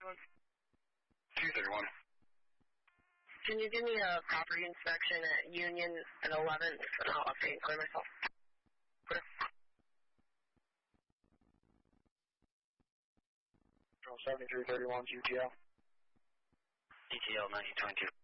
231. Can you give me a property inspection at Union and 11th, and I'll update and clear myself? Okay. 7331 GTL. GTL 1922.